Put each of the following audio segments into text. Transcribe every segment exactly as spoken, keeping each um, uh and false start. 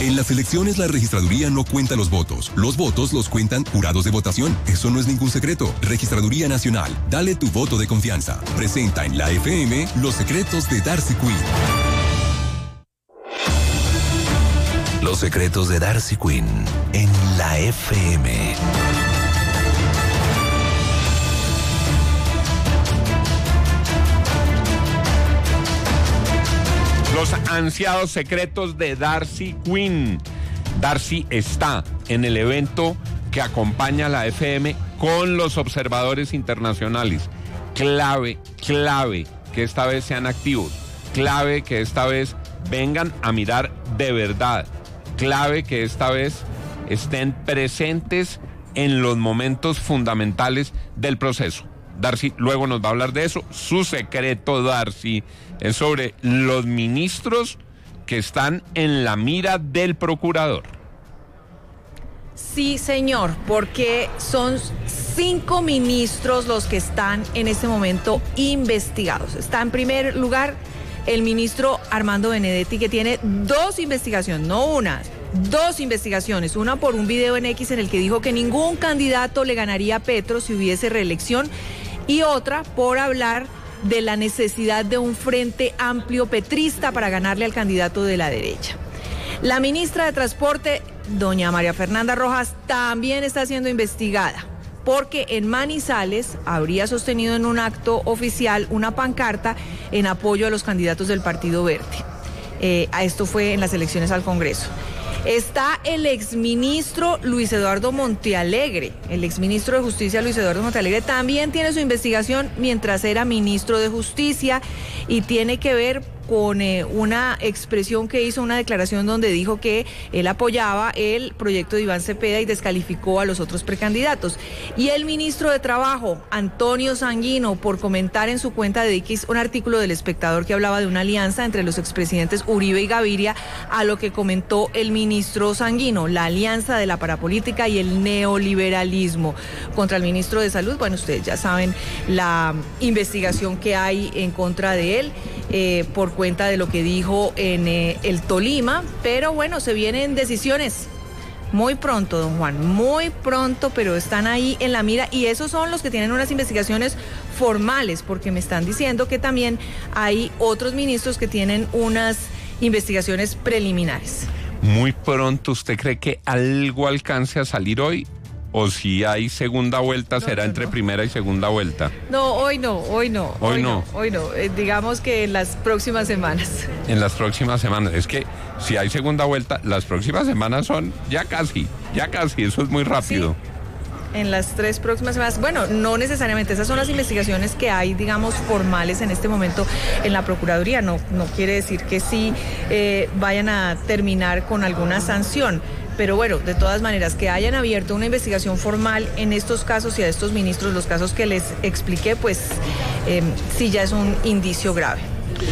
En las elecciones la registraduría no cuenta los votos. Los votos los cuentan jurados de votación. Eso no es ningún secreto. Registraduría Nacional. Dale tu voto de confianza. Presenta en la F M los secretos de Darcy Quinn. Los secretos de Darcy Quinn en la F M. Los ansiados secretos de Darcy Quinn. Darcy está en el evento que acompaña a la F M con los observadores internacionales. Clave, clave que esta vez sean activos. Clave que esta vez vengan a mirar de verdad. Clave que esta vez estén presentes en los momentos fundamentales del proceso. Darcy luego nos va a hablar de eso. Su secreto, Darcy, es sobre los ministros que están en la mira del procurador. Sí, señor, porque son cinco ministros los que están en este momento investigados. Está en primer lugar el ministro Armando Benedetti, que tiene dos investigaciones, no una, dos investigaciones. Una por un video en X en el que dijo que ningún candidato le ganaría a Petro si hubiese reelección, y otra por hablar de la necesidad de un frente amplio petrista para ganarle al candidato de la derecha. La ministra de Transporte, doña María Fernanda Rojas, también está siendo investigada porque en Manizales habría sostenido en un acto oficial una pancarta en apoyo a los candidatos del Partido Verde. Eh, a esto fue en las elecciones al Congreso. Está el exministro Luis Eduardo Montealegre. El exministro de Justicia, Luis Eduardo Montealegre, también tiene su investigación mientras era ministro de Justicia y tiene que ver con eh, una expresión que hizo, una declaración donde dijo que él apoyaba el proyecto de Iván Cepeda y descalificó a los otros precandidatos. Y el ministro de Trabajo, Antonio Sanguino, por comentar en su cuenta de X un artículo del Espectador que hablaba de una alianza entre los expresidentes Uribe y Gaviria, a lo que comentó el ministro Sanguino, la alianza de la parapolítica y el neoliberalismo. Contra el ministro de Salud, bueno, ustedes ya saben la investigación que hay en contra de él, eh, por cuenta de lo que dijo en eh, el Tolima, pero bueno, se vienen decisiones muy pronto, don Juan, muy pronto, pero están ahí en la mira, y esos son los que tienen unas investigaciones formales, porque me están diciendo que también hay otros ministros que tienen unas investigaciones preliminares. Muy pronto, ¿usted cree que algo alcance a salir hoy? ¿O si hay segunda vuelta, no, será no, entre no. primera y segunda vuelta? No, hoy no, hoy no. Hoy, hoy no. no. Hoy no, eh, digamos que en las próximas semanas. En las próximas semanas. Es que si hay segunda vuelta, las próximas semanas son ya casi, ya casi, eso es muy rápido. Sí. En las tres próximas semanas, bueno, no necesariamente, esas son las investigaciones que hay, digamos, formales en este momento en la Procuraduría. No, no quiere decir que sí eh, vayan a terminar con alguna sanción. Pero bueno, de todas maneras, que hayan abierto una investigación formal en estos casos y a estos ministros, los casos que les expliqué, pues eh, sí ya es un indicio grave.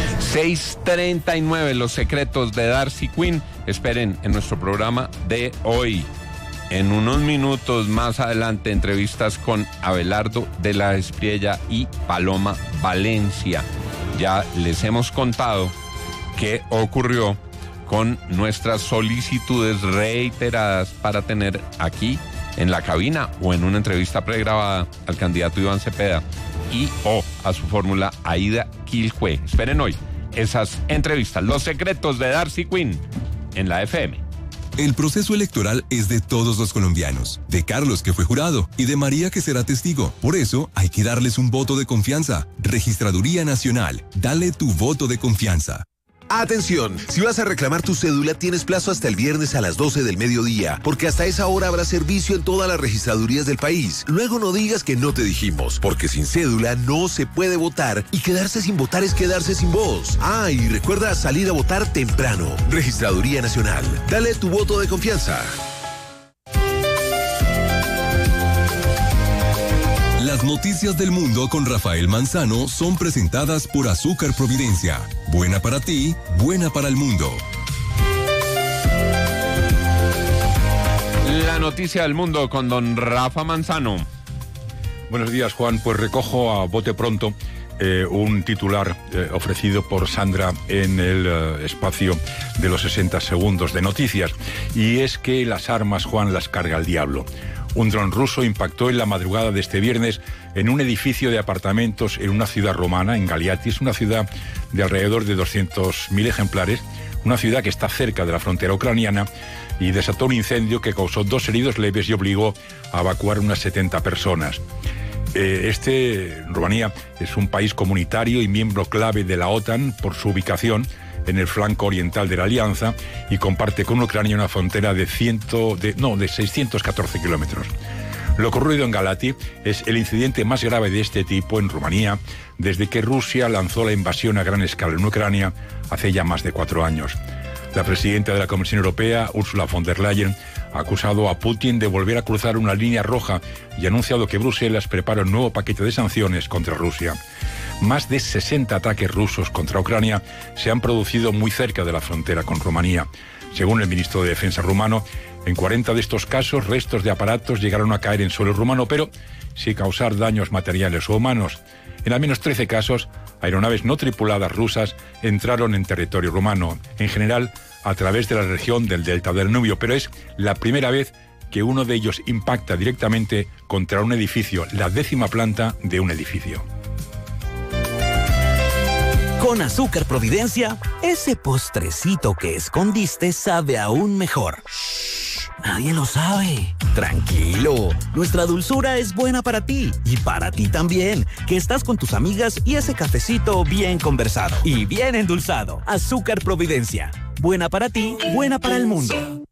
seis treinta y nueve, los secretos de Darcy Quinn. Esperen en nuestro programa de hoy. En unos minutos más adelante, entrevistas con Abelardo de la Espriella y Paloma Valencia. Ya les hemos contado qué ocurrió con nuestras solicitudes reiteradas para tener aquí en la cabina o en una entrevista pregrabada al candidato Iván Cepeda y o a su fórmula Aida Quiljué. Esperen hoy esas entrevistas, los secretos de Darcy Quinn en la F M. El proceso electoral es de todos los colombianos, de Carlos, que fue jurado, y de María, que será testigo. Por eso hay que darles un voto de confianza. Registraduría Nacional, dale tu voto de confianza. Atención, si vas a reclamar tu cédula tienes plazo hasta el viernes a las doce del mediodía, porque hasta esa hora habrá servicio en todas las registradurías del país. Luego no digas que no te dijimos, porque sin cédula no se puede votar y quedarse sin votar es quedarse sin voz. Ah, y recuerda salir a votar temprano. Registraduría Nacional, dale tu voto de confianza. Las noticias del mundo con Rafael Manzano son presentadas por Azúcar Providencia. Buena para ti, buena para el mundo. La noticia del mundo con don Rafa Manzano. Buenos días, Juan. Pues recojo a bote pronto eh, un titular eh, ofrecido por Sandra en el eh, espacio de los sesenta segundos de noticias. Y es que las armas, Juan, las carga el diablo. Un dron ruso impactó en la madrugada de este viernes en un edificio de apartamentos en una ciudad romana, en Galiatis, una ciudad de alrededor de doscientos mil ejemplares, una ciudad que está cerca de la frontera ucraniana, y desató un incendio que causó dos heridos leves y obligó a evacuar unas setenta personas. Eh, este, Rumanía, es un país comunitario y miembro clave de la OTAN por su ubicación en el flanco oriental de la alianza y comparte con Ucrania una frontera de, ciento, de, no, de seiscientos catorce kilómetros. Lo ocurrido en Galati es el incidente más grave de este tipo en Rumanía desde que Rusia lanzó la invasión a gran escala en Ucrania hace ya más de cuatro años. La presidenta de la Comisión Europea, Ursula von der Leyen, ha acusado a Putin de volver a cruzar una línea roja y ha anunciado que Bruselas prepara un nuevo paquete de sanciones contra Rusia. Más de sesenta ataques rusos contra Ucrania se han producido muy cerca de la frontera con Rumanía. Según el ministro de Defensa rumano, en cuarenta de estos casos, restos de aparatos llegaron a caer en suelo rumano, pero sin causar daños materiales o humanos. En al menos trece casos, aeronaves no tripuladas rusas entraron en territorio rumano, en general a través de la región del delta del Danubio, pero es la primera vez que uno de ellos impacta directamente contra un edificio, la décima planta de un edificio. Con Azúcar Providencia, ese postrecito que escondiste sabe aún mejor. Shh, nadie lo sabe. Tranquilo, nuestra dulzura es buena para ti y para ti también, que estás con tus amigas y ese cafecito bien conversado y bien endulzado. Azúcar Providencia, buena para ti, buena para el mundo.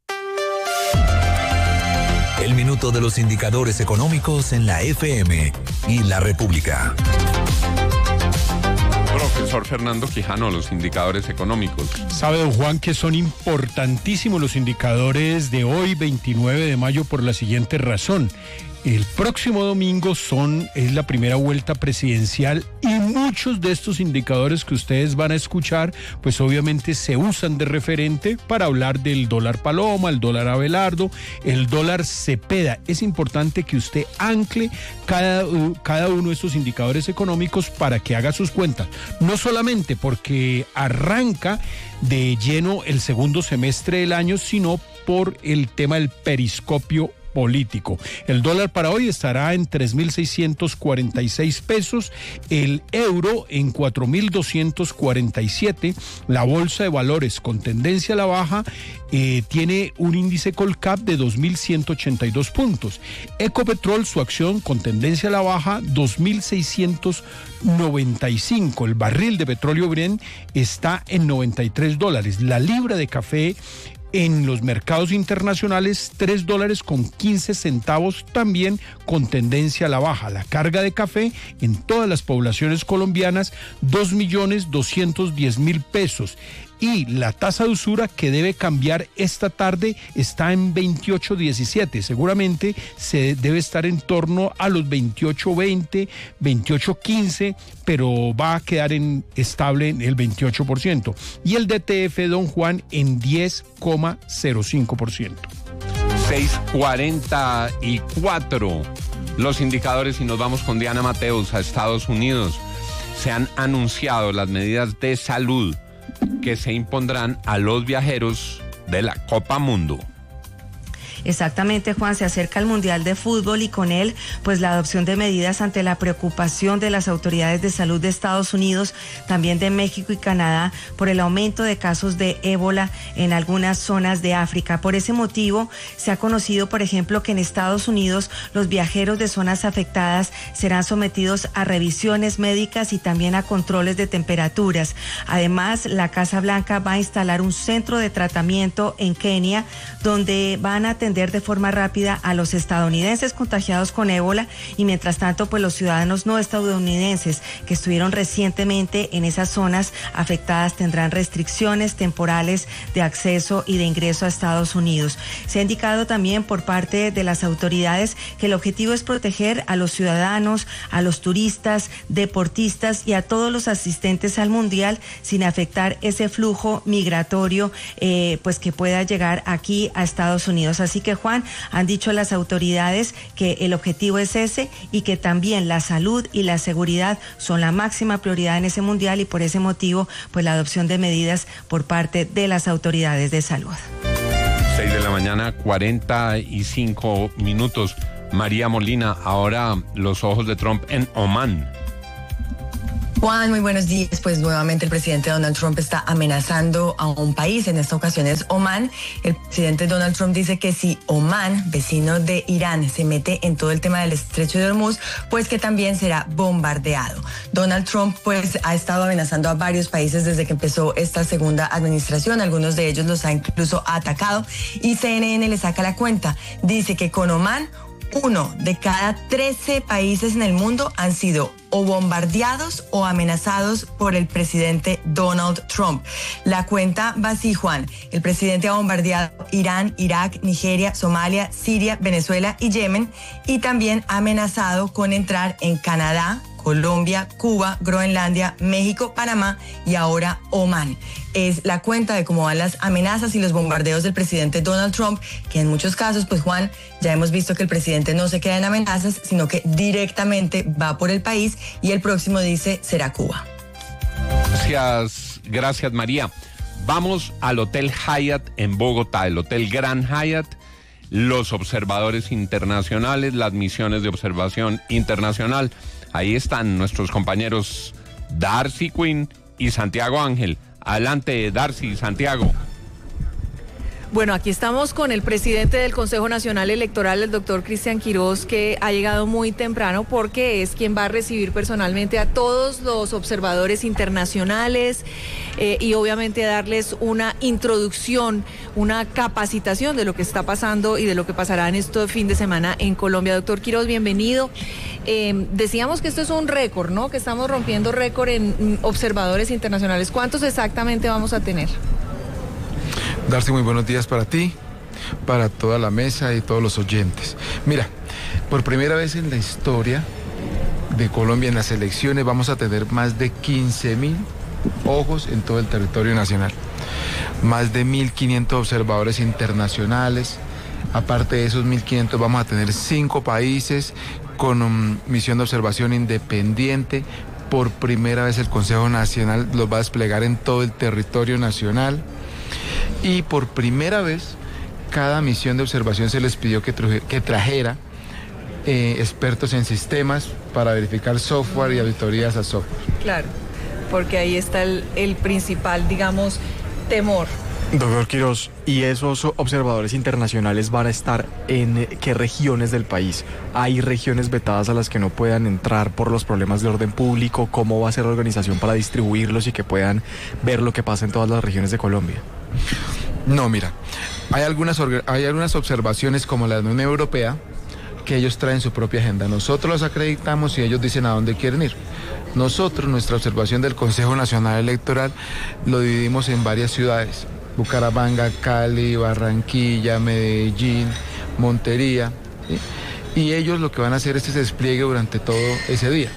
El minuto de los indicadores económicos en la F M y la República. Profesor Fernando Quijano, los indicadores económicos. Sabe, don Juan, que son importantísimos los indicadores de hoy, veintinueve de mayo, por la siguiente razón. El próximo domingo son, es la primera vuelta presidencial y muchos de estos indicadores que ustedes van a escuchar, pues obviamente se usan de referente para hablar del dólar Paloma, el dólar Abelardo, el dólar Cepeda. Es importante que usted ancle cada, cada uno de estos indicadores económicos para que haga sus cuentas. No solamente porque arranca de lleno el segundo semestre del año, sino por el tema del periscopio político. El dólar para hoy estará en tres mil seiscientos cuarenta y seis pesos, el euro en cuatro mil doscientos cuarenta y siete, la bolsa de valores con tendencia a la baja eh, tiene un índice Colcap de dos mil ciento ochenta y dos puntos. Ecopetrol, su acción con tendencia a la baja, dos mil seiscientos noventa y cinco. El barril de petróleo Brent está en noventa y tres dólares. La libra de café en los mercados internacionales, tres dólares con quince centavos, también con tendencia a la baja. La carga de café en todas las poblaciones colombianas, dos millones doscientos diez mil pesos. Y la tasa de usura que debe cambiar esta tarde está en veintiocho diecisiete. Seguramente se debe estar en torno a los veintiocho veinte, veintiocho quince, pero va a quedar en, estable en el veintiocho por ciento. Y el D T F, don Juan, en diez coma cero cinco por ciento. seis cuarenta y cuatro. Los indicadores, y nos vamos con Diana Mateus a Estados Unidos. Se han anunciado las medidas de salud que se impondrán a los viajeros de la Copa Mundo. Exactamente, Juan, se acerca el Mundial de Fútbol y con él, pues la adopción de medidas ante la preocupación de las autoridades de salud de Estados Unidos, también de México y Canadá, por el aumento de casos de ébola en algunas zonas de África. Por ese motivo, se ha conocido, por ejemplo, que en Estados Unidos los viajeros de zonas afectadas serán sometidos a revisiones médicas y también a controles de temperaturas. Además, la Casa Blanca va a instalar un centro de tratamiento en Kenia, donde van a atender de forma rápida a los estadounidenses contagiados con ébola y mientras tanto pues los ciudadanos no estadounidenses que estuvieron recientemente en esas zonas afectadas tendrán restricciones temporales de acceso y de ingreso a Estados Unidos. Se ha indicado también por parte de las autoridades que el objetivo es proteger a los ciudadanos, a los turistas, deportistas y a todos los asistentes al Mundial sin afectar ese flujo migratorio eh, pues que pueda llegar aquí a Estados Unidos. Así Así que, Juan, han dicho las autoridades que el objetivo es ese y que también la salud y la seguridad son la máxima prioridad en ese mundial y por ese motivo, pues la adopción de medidas por parte de las autoridades de salud. seis de la mañana, cuarenta y cinco minutos. María Molina, ahora los ojos de Trump en Omán. Juan, muy buenos días. Pues nuevamente el presidente Donald Trump está amenazando a un país, en esta ocasión es Omán. El presidente Donald Trump dice que si Omán, vecino de Irán, se mete en todo el tema del estrecho de Hormuz, pues que también será bombardeado. Donald Trump pues ha estado amenazando a varios países desde que empezó esta segunda administración, algunos de ellos los ha incluso atacado y C N N le saca la cuenta. Dice que con Omán, uno de cada trece países en el mundo han sido o bombardeados o amenazados por el presidente Donald Trump. La cuenta va así, Juan. El presidente ha bombardeado Irán, Irak, Nigeria, Somalia, Siria, Venezuela y Yemen, y también ha amenazado con entrar en Canadá, Colombia, Cuba, Groenlandia, México, Panamá y ahora Omán. Es la cuenta de cómo van las amenazas y los bombardeos del presidente Donald Trump, que en muchos casos, pues Juan, ya hemos visto que el presidente no se queda en amenazas, sino que directamente va por el país y el próximo dice será Cuba. Gracias, gracias María. Vamos al Hotel Hyatt en Bogotá, el Hotel Grand Hyatt. Los observadores internacionales, las misiones de observación internacional. Ahí están nuestros compañeros Darcy Quinn y Santiago Ángel. Adelante, Darcy, Santiago. Bueno, aquí estamos con el presidente del Consejo Nacional Electoral, el doctor Cristian Quiroz, que ha llegado muy temprano porque es quien va a recibir personalmente a todos los observadores internacionales eh, y obviamente darles una introducción, una capacitación de lo que está pasando y de lo que pasará en este fin de semana en Colombia. Doctor Quiroz, bienvenido. Eh, decíamos que esto es un récord, ¿no? Que estamos rompiendo récord en observadores internacionales. ¿Cuántos exactamente vamos a tener? Darcy, muy buenos días para ti, para toda la mesa y todos los oyentes. Mira, por primera vez en la historia de Colombia, en las elecciones, vamos a tener más de quince mil ojos en todo el territorio nacional. Más de mil quinientos observadores internacionales. Aparte de esos mil quinientos, vamos a tener cinco países con um, misión de observación independiente. Por primera vez el Consejo Nacional los va a desplegar en todo el territorio nacional. Y por primera vez, cada misión de observación se les pidió que, truje, que trajera eh, expertos en sistemas para verificar software y auditorías a software. Claro, porque ahí está el, el principal, digamos, temor. Doctor Quiroz, ¿y esos observadores internacionales van a estar en qué regiones del país? ¿Hay regiones vetadas a las que no puedan entrar por los problemas de orden público? ¿Cómo va a ser la organización para distribuirlos y que puedan ver lo que pasa en todas las regiones de Colombia? No, mira, hay algunas, hay algunas observaciones como la de la Unión Europea que ellos traen su propia agenda. Nosotros los acreditamos y ellos dicen a dónde quieren ir. Nosotros, nuestra observación del Consejo Nacional Electoral, lo dividimos en varias ciudades. Bucaramanga, Cali, Barranquilla, Medellín, Montería, ¿sí? Y ellos lo que van a hacer es ese despliegue durante todo ese día.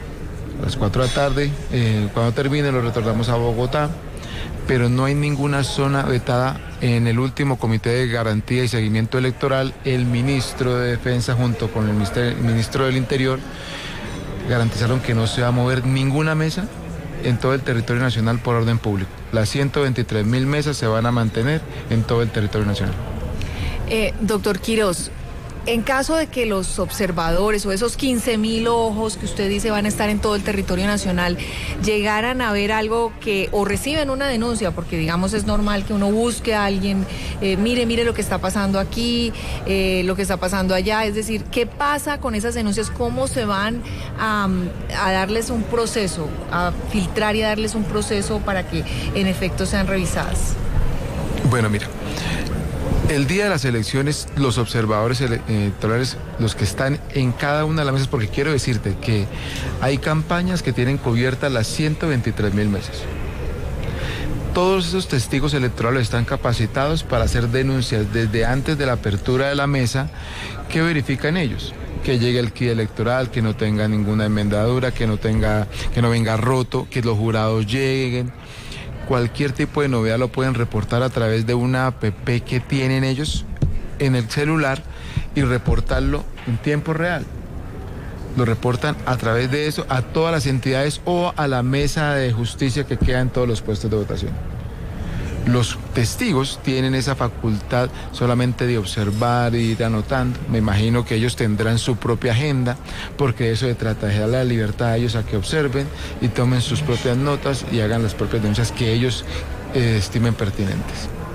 A las cuatro de la tarde, eh, cuando termine, lo retornamos a Bogotá, pero no hay ninguna zona vetada. En el último Comité de Garantía y Seguimiento Electoral, el ministro de Defensa junto con el ministro, el ministro del Interior garantizaron que no se va a mover ninguna mesa en todo el territorio nacional por orden público. Las ciento veintitrés mil mesas se van a mantener en todo el territorio nacional. Eh, doctor Quiroz, en caso de que los observadores o esos quince mil ojos que usted dice van a estar en todo el territorio nacional llegaran a ver algo que o reciben una denuncia, porque digamos es normal que uno busque a alguien, eh, mire, mire lo que está pasando aquí, eh, lo que está pasando allá, es decir, ¿qué pasa con esas denuncias? ¿Cómo se van a, a darles un proceso, a filtrar y a darles un proceso para que en efecto sean revisadas? Bueno, mira, el día de las elecciones, los observadores electorales, los que están en cada una de las mesas, porque quiero decirte que hay campañas que tienen cubiertas las ciento veintitrés mil mesas. Todos esos testigos electorales están capacitados para hacer denuncias desde antes de la apertura de la mesa. ¿Qué verifican ellos? Que llegue el kit electoral, que no tenga ninguna enmendadura, que no tenga, que no venga roto, que los jurados lleguen. Cualquier tipo de novedad lo pueden reportar a través de una app que tienen ellos en el celular y reportarlo en tiempo real. Lo reportan a través de eso a todas las entidades o a la mesa de justicia que queda en todos los puestos de votación. Los testigos tienen esa facultad solamente de observar e ir anotando. Me imagino que ellos tendrán su propia agenda, porque de eso se trata, de dar la libertad a ellos a que observen y tomen sus propias notas y hagan las propias denuncias que ellos eh, estimen pertinentes.